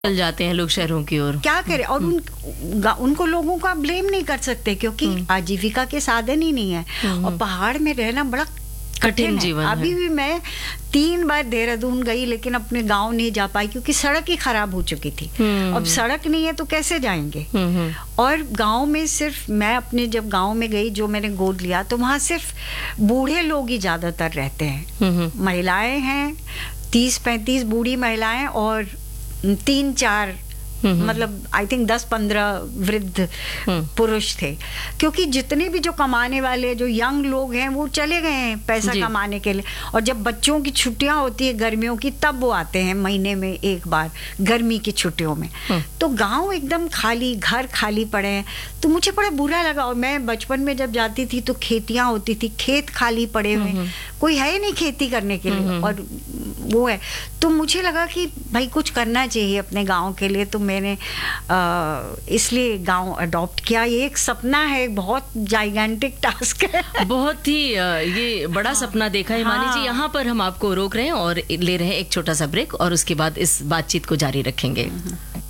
चल जाते हैं लोग शहरों की ओर। क्या करें, और उनको लोगों का ब्लेम नहीं कर सकते क्योंकि आजीविका के साधन ही नहीं है और पहाड़ में रहना बड़ा कठिन जीवन है। अभी भी मैं 3 बार देहरादून गई लेकिन अपने गांव नहीं जा पाई क्योंकि सड़क ही खराब हो चुकी थी। अब सड़क नहीं है तो कैसे जाएंगे। और गांव में सिर्फ मैं अपने जब गांव में गई, जो मैंने गोद लिया, तो वहां सिर्फ बूढ़े लोग ही ज्यादातर रहते हैं। महिलाएं हैं 30-35 बूढ़ी महिलाएं और 3-4 मतलब आई थिंक 10-15 वृद्ध पुरुष थे, क्योंकि जितने भी जो कमाने वाले जो यंग लोग हैं वो चले गए हैं पैसा कमाने के लिए। और जब बच्चों की छुट्टियां होती है गर्मियों की, तब वो आते हैं महीने में एक बार गर्मी की छुट्टियों में। तो गांव एकदम खाली, घर खाली पड़े हैं। तो मुझे बड़ा बुरा लगा। और मैं बचपन में जब जाती थी तो खेतियां होती थी, खेत खाली पड़े हुए, कोई है नहीं खेती करने के लिए और वो है। तो मुझे लगा कि भाई कुछ करना चाहिए अपने गांव के लिए। तो मैंने इसलिए गांव अडॉप्ट किया। ये एक सपना है, बहुत जाइगेंटिक टास्क है। बहुत ही ये बड़ा सपना देखा है हिमानी जी। यहाँ पर हम आपको रोक रहे हैं और ले रहे हैं एक छोटा सा ब्रेक और उसके बाद इस बातचीत को जारी रखेंगे।